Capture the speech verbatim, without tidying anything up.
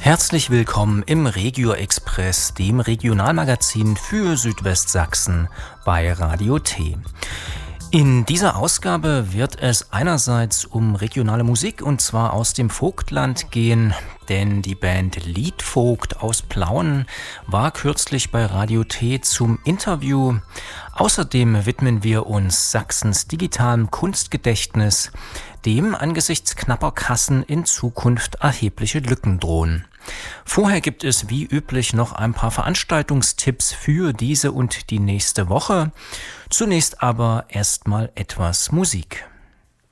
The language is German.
Herzlich willkommen im Regio Express, dem Regionalmagazin für Südwestsachsen bei Radio T. In dieser Ausgabe wird es einerseits um regionale Musik und zwar aus dem Vogtland gehen, denn die Band Liedvogt aus Plauen war kürzlich bei Radio T zum Interview. Außerdem widmen wir uns Sachsens digitalem Kunstgedächtnis, dem angesichts knapper Kassen in Zukunft erhebliche Lücken drohen. Vorher gibt es wie üblich noch ein paar Veranstaltungstipps für diese und die nächste Woche. Zunächst aber erstmal etwas Musik.